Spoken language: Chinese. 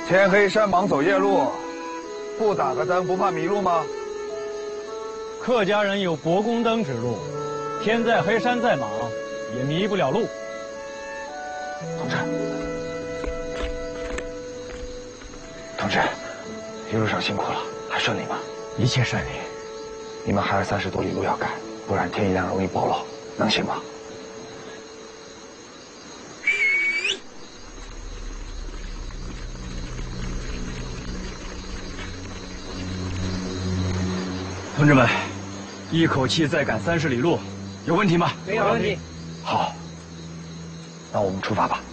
天黑山莽走夜路，不打个灯不怕迷路吗？ 客家人有博宫灯指路，天再黑山再莽，也迷不了路。 同志，一路上辛苦了，还顺利吗？ 一切顺利。 你们还有30多里路要赶，不然天一亮容易暴露，能行吗？ 同志们，一口气再赶30里路，有问题吗？ 没有问题。 好，那我们出发吧。